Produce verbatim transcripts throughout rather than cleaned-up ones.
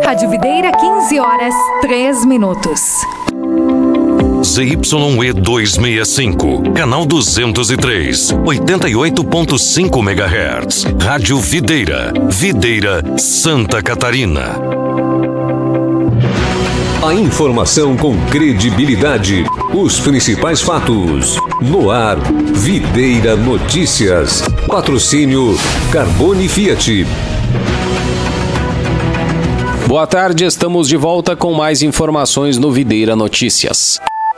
Rádio Videira, quinze horas, três minutos. Z Y E duzentos e sessenta e cinco, canal duzentos e três, oitenta e oito ponto cinco megahertz. Rádio Videira, Videira, Santa Catarina. A informação com credibilidade, os principais fatos. No ar, Videira Notícias. Patrocínio Carbone Fiat. Boa tarde, estamos de volta com mais informações no Videira Notícias.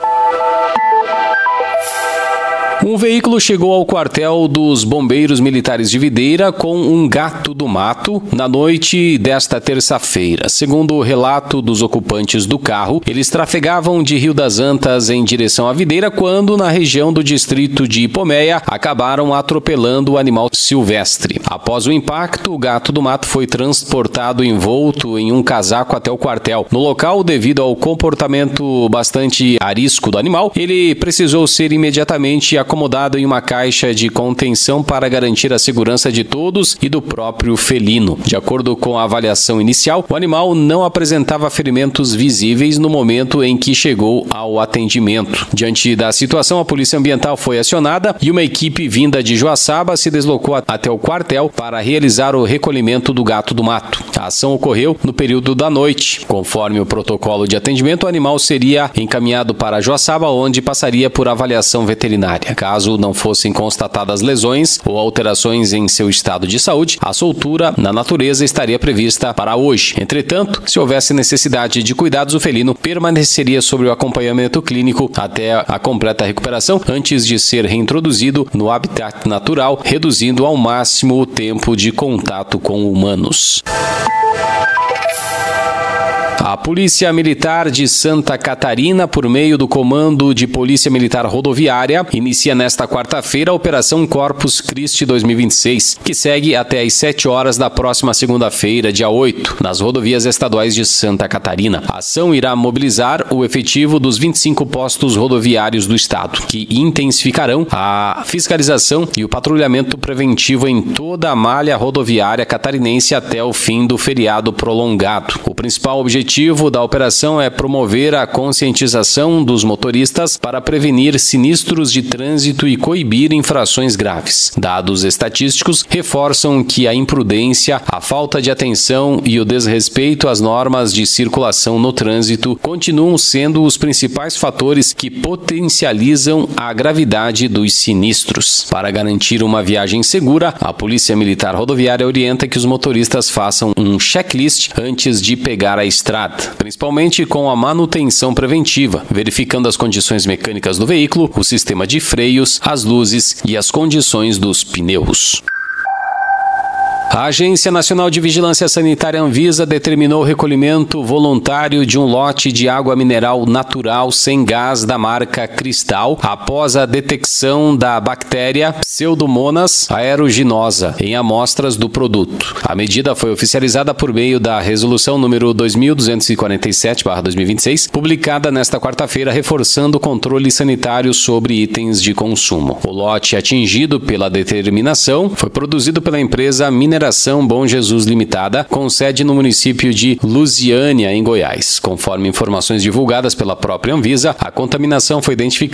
Um veículo chegou ao quartel dos Bombeiros Militares de Videira com um gato do mato na noite desta terça-feira. Segundo o relato dos ocupantes do carro, eles trafegavam de Rio das Antas em direção à Videira quando, na região do distrito de Ipomeia, acabaram atropelando o animal silvestre. Após o impacto, o gato do mato foi transportado envolto em um casaco até o quartel. No local, devido ao comportamento bastante arisco do animal, ele precisou ser imediatamente acomodado acomodado em uma caixa de contenção para garantir a segurança de todos e do próprio felino. De acordo com a avaliação inicial, o animal não apresentava ferimentos visíveis no momento em que chegou ao atendimento. Diante da situação, a Polícia Ambiental foi acionada e uma equipe vinda de Joaçaba se deslocou até o quartel para realizar o recolhimento do gato do mato. A ação ocorreu no período da noite. Conforme o protocolo de atendimento, o animal seria encaminhado para Joaçaba, onde passaria por avaliação veterinária. Caso não fossem constatadas lesões ou alterações em seu estado de saúde, a soltura na natureza estaria prevista para hoje. Entretanto, se houvesse necessidade de cuidados, o felino permaneceria sob o acompanhamento clínico até a completa recuperação, antes de ser reintroduzido no habitat natural, reduzindo ao máximo o tempo de contato com humanos. A Polícia Militar de Santa Catarina, por meio do Comando de Polícia Militar Rodoviária, inicia nesta quarta-feira a Operação Corpus Christi dois mil e vinte e seis, que segue até às sete horas da próxima segunda-feira, dia oito, nas rodovias estaduais de Santa Catarina. A ação irá mobilizar o efetivo dos vinte e cinco postos rodoviários do estado, que intensificarão a fiscalização e o patrulhamento preventivo em toda a malha rodoviária catarinense até o fim do feriado prolongado. O principal objetivo O objetivo da operação é promover a conscientização dos motoristas para prevenir sinistros de trânsito e coibir infrações graves. Dados estatísticos reforçam que a imprudência, a falta de atenção e o desrespeito às normas de circulação no trânsito continuam sendo os principais fatores que potencializam a gravidade dos sinistros. Para garantir uma viagem segura, a Polícia Militar Rodoviária orienta que os motoristas façam um checklist antes de pegar a estrada, principalmente com a manutenção preventiva, verificando as condições mecânicas do veículo, o sistema de freios, as luzes e as condições dos pneus. A Agência Nacional de Vigilância Sanitária Anvisa determinou o recolhimento voluntário de um lote de água mineral natural sem gás da marca Cristal após a detecção da bactéria Pseudomonas aeruginosa em amostras do produto. A medida foi oficializada por meio da resolução número dois mil duzentos e quarenta e sete barra dois mil e vinte e seis, publicada nesta quarta-feira, reforçando o controle sanitário sobre itens de consumo. O lote atingido pela determinação foi produzido pela empresa Mineração Bom Jesus Limitada, com sede no município de Lusiânia, em Goiás. Conforme informações divulgadas pela própria Anvisa, a contaminação foi identificada